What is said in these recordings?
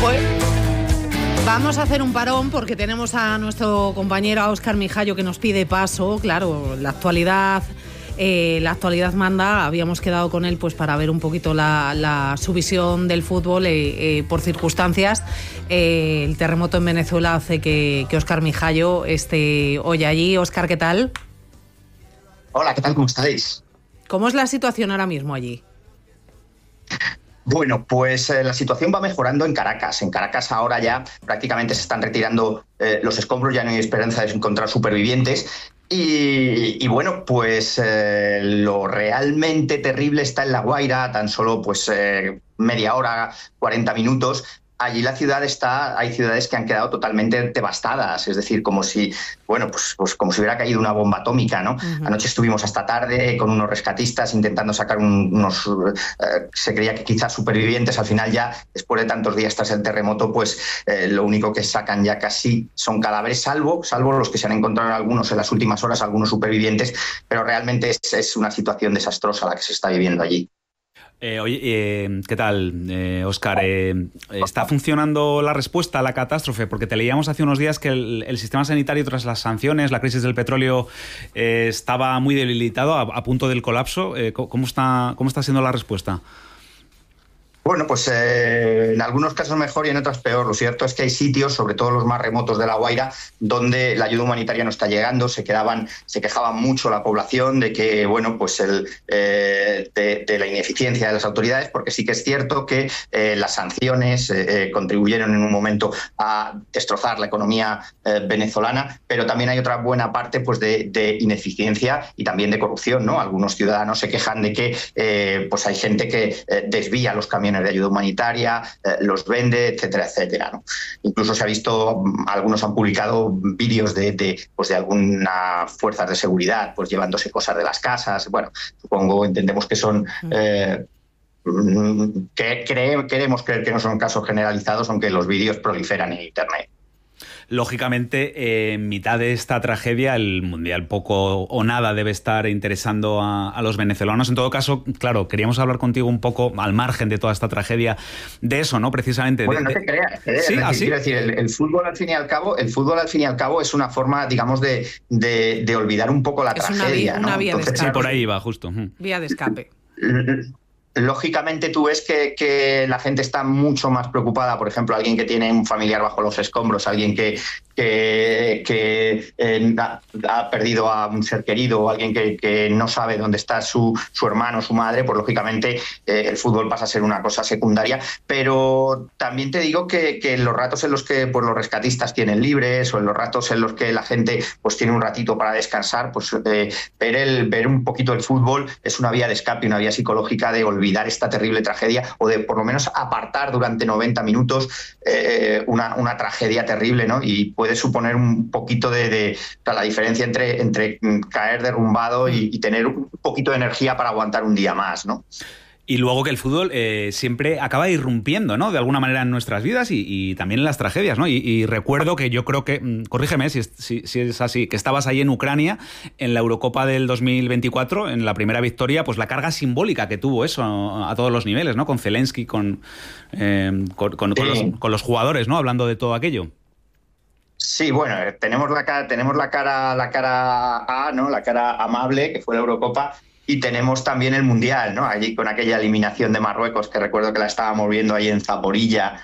Pues vamos a hacer un parón porque tenemos a nuestro compañero a Óscar Mijallo que nos pide paso. Claro, la actualidad manda. Habíamos quedado con él pues para ver un poquito su visión del fútbol. Por circunstancias, el terremoto en Venezuela hace que Óscar Mijallo esté hoy allí. Óscar, ¿qué tal? Hola, ¿qué tal? ¿Cómo estáis? ¿Cómo es la situación ahora mismo allí? Bueno, pues la situación va mejorando en Caracas. En Caracas ahora ya prácticamente se están retirando los escombros, ya no hay esperanza de encontrar supervivientes. Y bueno, pues lo realmente terrible está en La Guaira, tan solo pues media hora, 40 minutos. Allí hay ciudades que han quedado totalmente devastadas, es decir, como si, bueno, pues como si hubiera caído una bomba atómica, ¿no? Uh-huh. Anoche estuvimos hasta tarde con unos rescatistas intentando sacar se creía que quizás supervivientes. Al final ya, después de tantos días tras el terremoto, pues lo único que sacan ya casi son cadáveres, salvo los que se han encontrado algunos en las últimas horas, algunos supervivientes, pero realmente es una situación desastrosa la que se está viviendo allí. Oye, ¿qué tal, Óscar? ¿Está funcionando la respuesta a la catástrofe? Porque te leíamos hace unos días que el sistema sanitario, tras las sanciones, la crisis del petróleo, estaba muy debilitado, a punto del colapso. ¿Cómo está siendo la respuesta? Bueno, pues en algunos casos mejor y en otros peor. Lo cierto es que hay sitios, sobre todo los más remotos de La Guaira, donde la ayuda humanitaria no está llegando. Se quejaba mucho la población de que, bueno, pues de la ineficiencia de las autoridades, porque sí que es cierto que las sanciones contribuyeron en un momento a destrozar la economía venezolana, pero también hay otra buena parte pues de ineficiencia y también de corrupción, ¿no? Algunos ciudadanos se quejan de que pues hay gente que desvía los camiones de ayuda humanitaria, los vende, etcétera, etcétera, ¿no? Incluso se ha visto, algunos han publicado vídeos de algunas fuerzas de seguridad pues llevándose cosas de las casas. Bueno, entendemos que son queremos creer que no son casos generalizados, aunque los vídeos proliferan en internet. Lógicamente, en mitad de esta tragedia, el Mundial poco o nada debe estar interesando a los venezolanos. En todo caso, claro, queríamos hablar contigo un poco, al margen de toda esta tragedia, de eso, ¿no? Precisamente. Bueno, no te creas. ¿Sí? Quiero decir, el fútbol, al fin y al cabo, es una forma, digamos, de olvidar un poco la tragedia. Una vía de escape. Sí, por ahí va, justo. Vía de escape. Lógicamente tú ves que la gente está mucho más preocupada, por ejemplo, alguien que tiene un familiar bajo los escombros, alguien que ha perdido a un ser querido, o alguien que no sabe dónde está su hermano, su madre, pues lógicamente el fútbol pasa a ser una cosa secundaria. Pero también te digo que en los ratos en los que pues, los rescatistas tienen libres, o en los ratos en los que la gente pues tiene un ratito para descansar, pues ver un poquito el fútbol es una vía de escape, una vía psicológica de olvidar esta terrible tragedia, o de por lo menos apartar durante 90 minutos una tragedia terrible, ¿no? Y puede suponer un poquito de la diferencia entre caer derrumbado y tener un poquito de energía para aguantar un día más, ¿no? Y luego que el fútbol siempre acaba irrumpiendo, ¿no? De alguna manera en nuestras vidas y también en las tragedias, ¿no? Y recuerdo que yo creo que, corrígeme si es así, que estabas ahí en Ucrania en la Eurocopa del 2024, en la primera victoria, pues la carga simbólica que tuvo eso a todos los niveles, ¿no? Con Zelensky, con los jugadores, ¿no? Hablando de todo aquello. Sí, bueno, tenemos la cara A, ¿no? La cara amable, que fue la Eurocopa. Y tenemos también el Mundial, ¿no? Allí con aquella eliminación de Marruecos, que recuerdo que la estábamos viendo ahí en Zaporilla,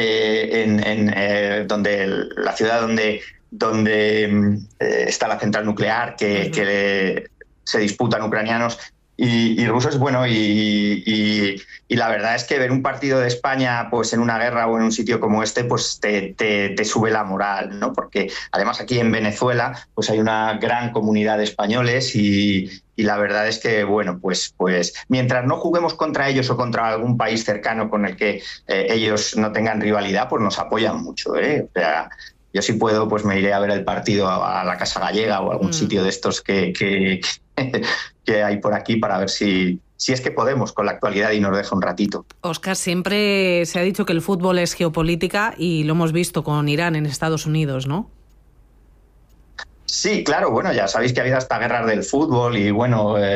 donde la ciudad donde está la central nuclear, que se disputan ucranianos y rusos. Bueno, y la verdad es que ver un partido de España pues en una guerra o en un sitio como este pues te sube la moral, ¿no? Porque además aquí en Venezuela pues hay una gran comunidad de españoles y la verdad es que, bueno, pues mientras no juguemos contra ellos o contra algún país cercano con el que ellos no tengan rivalidad, pues nos apoyan mucho, ¿eh? O sea, yo si puedo, pues me iré a ver el partido a la Casa Gallega o algún sitio de estos que hay por aquí para ver si es que podemos con la actualidad y nos deja un ratito. Óscar, siempre se ha dicho que el fútbol es geopolítica y lo hemos visto con Irán en Estados Unidos, ¿no? Sí, claro, bueno, ya sabéis que ha habido hasta guerras del fútbol y bueno...